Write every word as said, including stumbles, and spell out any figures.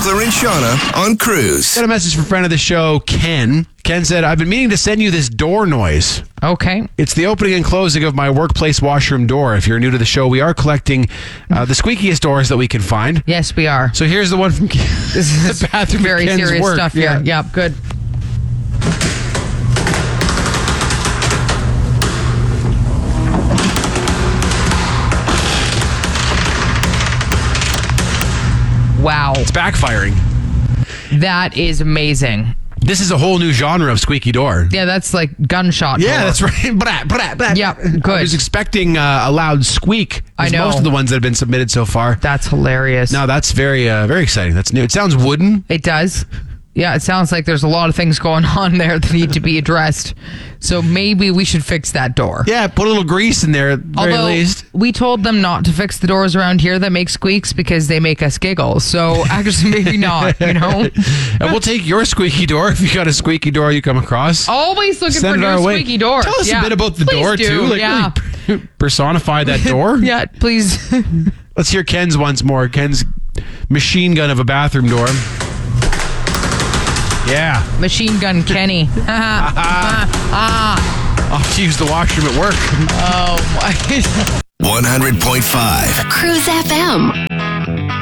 Sickler and Shauna on Cruise. Got a message from friend of the show, Ken. Ken said, I've been meaning to send you this door noise. Okay. It's the opening and closing of my workplace washroom door. If you're new to the show, we are collecting uh, the squeakiest doors that we can find. Yes, we are. So here's the one from Ken. This is the bathroom very Ken's serious work. stuff Yeah. here. Yep, good. Wow. It's backfiring. That is amazing. This is a whole new genre of squeaky door. Yeah, that's like gunshot. Yeah, door. that's right. Blah, blah, blah. Yeah, good. I was expecting uh, a loud squeak. I know. Most of the ones that have been submitted so far. That's hilarious. No, that's very, uh, very exciting. That's new. It sounds wooden. It does. Yeah, it sounds like there's a lot of things going on there that need to be addressed. So maybe we should fix that door. Yeah, put a little grease in there at the very Although least. we told them not to fix the doors around here that make squeaks because they make us giggle. So actually, maybe not, you know? And we'll take your squeaky door if you got a squeaky door you come across. Always looking Send for it new our way. squeaky doors. Tell us Yeah. a bit about the Please door, do. too. Like, yeah. really personify that door. Yeah, please. Let's hear Ken's once more. Ken's machine gun of a bathroom door. Yeah. Machine Gun Kenny. ah. Off to use the washroom at work. Oh, my. one hundred point five Cruise F M.